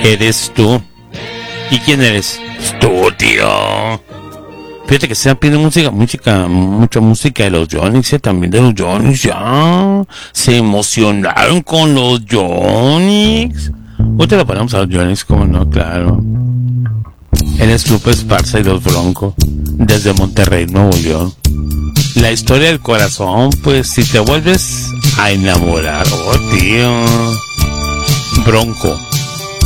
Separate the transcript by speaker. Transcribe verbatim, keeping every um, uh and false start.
Speaker 1: Eres tú. ¿Y quién eres? Tú, tío. Fíjate que se están pidiendo música, música, mucha música de los Yonix, ¿eh? También de los Yonix, ya. Se emocionaron con los Yonix. Ahorita lo ponemos a los Yonix, como no, claro. Él es Lupe Esparza y los Bronco, desde Monterrey, Nuevo León. La historia del corazón, pues, si te vuelves a enamorar, oh, tío. Bronco.